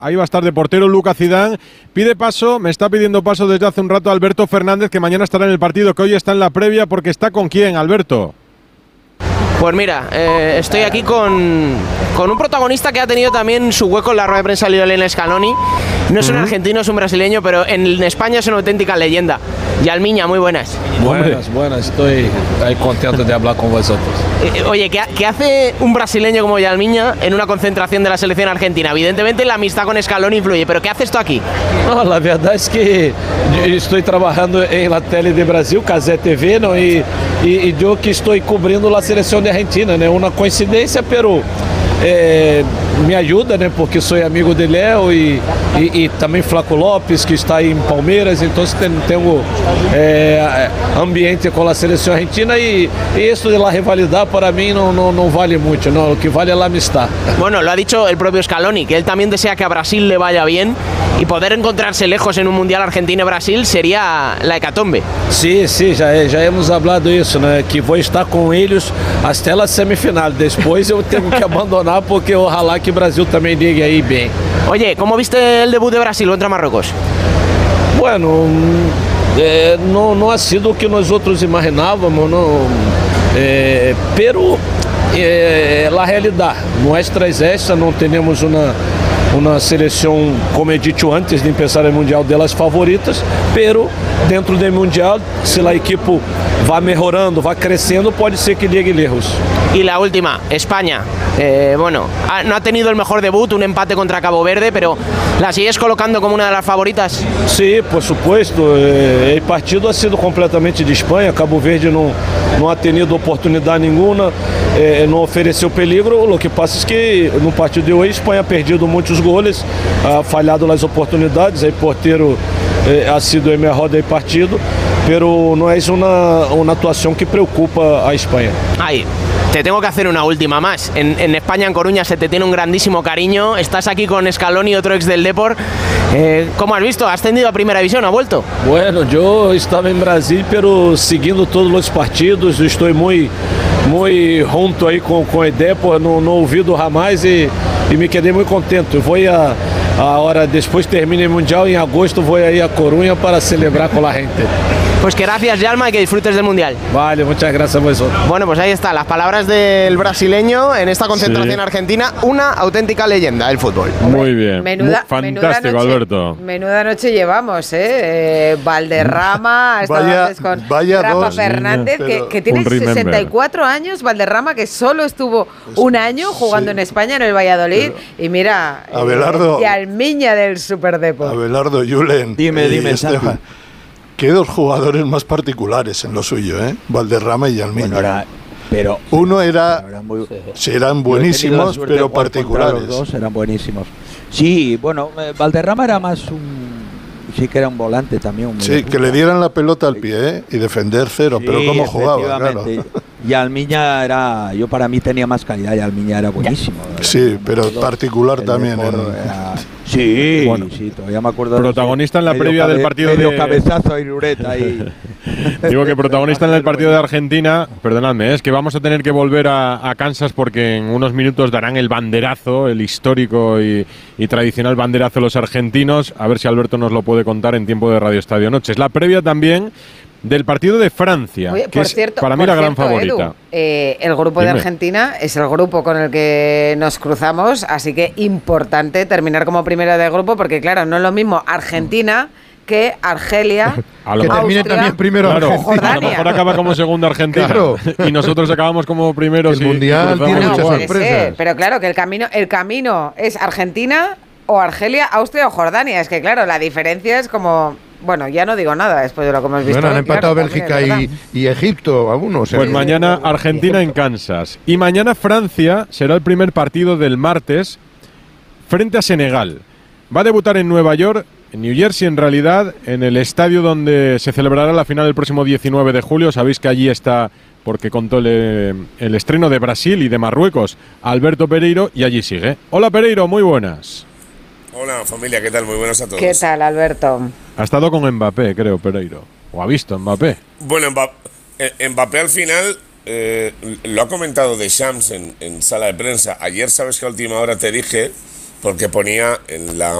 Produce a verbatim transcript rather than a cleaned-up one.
Ahí va a estar de portero Luca Zidane. Pide paso, me está pidiendo paso desde hace un rato Alberto Fernández, que mañana estará en el partido, que hoy está en la previa, porque está con quién, Alberto. Pues mira, eh, estoy aquí con, con un protagonista que ha tenido también su hueco en la rueda de prensa de Lionel Scaloni. No es un uh-huh. argentino, es un brasileño, pero en España es una auténtica leyenda. Yalmiña, muy buenas. Buenas, buenas, estoy ahí contento de hablar con vosotros. Eh, oye, ¿qué, ¿qué hace un brasileño como Yalmiña en una concentración de la selección argentina? Evidentemente la amistad con Scaloni influye, pero ¿qué haces tú aquí? No, la verdad es que estoy trabajando en la tele de Brasil, Cazé T V, ¿no? y, y, y yo que estoy cubriendo la selección de Argentina, né? Uma coincidência, pero é, me ajuda, né? Porque sou amigo de Léo e, e, e também Flaco Lopes, que está aí em Palmeiras, então tenho é, ambiente com a seleção argentina e, e isso de la rivalidad para mí no, no, no vale mucho, no, lo que vale es la amistad. Bueno, lo ha dicho el propio Scaloni, que él también desea que a Brasil le vaya bien y poder encontrarse lejos en un Mundial Argentina-Brasil sería la hecatombe. Sí, sí, já, já hemos hablado isso, né? Que vou estar com eles até a semifinal. Depois eu tenho que abandonar porque ojalá que Brasil também llegue aí bem. Oye, ¿cómo viste el debut de Brasil contra Marruecos? Bueno, eh, no, no ha sido o que nós outros imaginávamos, não, eh, pero eh, la realidad nuestra es esta, não temos uma uma seleção, como he dicho antes de começar o Mundial, delas favoritas, pero dentro do Mundial, se a equipe vai melhorando, vai crescendo, pode ser que llegue lejos. Y la última, España. Eh, bueno, ha, no ha tenido el mejor debut, un empate contra Cabo Verde, pero ¿la sigues colocando como una de las favoritas? Sí, por supuesto. Eh, el partido ha sido completamente de Espanha. Cabo Verde não, não ha tenido oportunidade nenhuma, eh, não ofereceu peligro. O que passa é que no partido de hoje, Espanha ha perdido muitos goles, ha falhado as oportunidades. O porteiro eh, ha sido o melhor do partido, pero não é uma, uma atuação que preocupa a Espanha. Aí. Te tengo que hacer una última más. En, en España, en Coruña, se te tiene un grandísimo cariño. Estás aquí con Scaloni, otro ex del Depor. Eh, ¿Cómo has visto? ¿Has ascendido a Primera División? ¿Ha vuelto? Bueno, yo estaba en Brasil, pero siguiendo todos los partidos. Estoy muy, muy junto ahí con, con el Depor. No, no olvido jamás y, y me quedé muy contento. Voy a, ahora, después termine el Mundial, en agosto voy a ir a Coruña para celebrar con la gente. Pues que gracias, Yalma, y que disfrutes del Mundial. Vale, muchas gracias a vosotros. Bueno, pues ahí está, las palabras del brasileño en esta concentración sí. argentina, una auténtica leyenda del fútbol. Muy bien, menuda, fantástico, menuda noche, Alberto. Menuda noche llevamos, ¿eh? eh Valderrama, ha estado vaya, antes con vaya Rafa dos, Fernández, que, que tiene sesenta y cuatro años, Valderrama, que solo estuvo un año jugando sí. en España, en el Valladolid, pero, y mira, Abelardo, eh, Yalmiña del Superdepo. Abelardo, Julen, dime, dime, Esteban. Qué dos jugadores más particulares en lo suyo, ¿eh? Valderrama y Yalmiña. Bueno, era, pero uno era, pero era muy, sí, eran buenísimos, pero particulares. Los dos eran buenísimos. Sí, bueno, Valderrama era más un, sí que era un volante también. Un sí, que le dieran la pelota al pie, ¿eh? Y defender cero, sí, pero cómo jugaba, claro. Yalmiña era, yo para mí tenía más calidad, Yalmiña era buenísimo. Sí, pero todo, particular también. En... Era, sí, bueno, sí, todavía me acuerdo. Protagonista en la previa del partido medio de... cabezazo y Lureta ahí. Digo que protagonista en el partido de Argentina, perdonadme, es que vamos a tener que volver a, a Kansas porque en unos minutos darán el banderazo, el histórico y, y tradicional banderazo de los argentinos, a ver si Alberto nos lo puede contar en tiempo de Radio Estadio Noches. La previa también del partido de Francia, Oye, que por es cierto, para mí la gran cierto, favorita. Edu, eh, el grupo Dime. de Argentina es el grupo con el que nos cruzamos, así que importante terminar como primera del grupo, porque claro, no es lo mismo Argentina que Argelia, a lo que termine Austria, también primero claro, Argentina. A lo mejor acaba como segunda Argentina, claro. Y nosotros acabamos como primeros. El mundial tiene no, muchas puede sorpresas. Ser, pero claro, que el camino, el camino es Argentina o Argelia, Austria o Jordania. Es que claro, la diferencia es como... Bueno, ya no digo nada después de lo que hemos visto. Bueno, han empatado claro, Bélgica y, y Egipto, algunos. Pues sí, mañana Argentina en Kansas. Y mañana Francia será el primer partido del martes frente a Senegal. Va a debutar en Nueva York, en New Jersey en realidad, en el estadio donde se celebrará la final el próximo diecinueve de julio. Sabéis que allí está, porque contó el, el estreno de Brasil y de Marruecos, Alberto Pereiro, y allí sigue. Hola Pereiro, muy buenas. Hola familia, ¿qué tal? Muy buenas a todos. ¿Qué tal, Alberto? Ha estado con Mbappé, creo, Pereiro. ¿O ha visto Mbappé? Bueno, Mbappé, Mbappé al final eh, lo ha comentado Deschamps en, en sala de prensa. Ayer, sabes que a última hora te dije porque ponía en la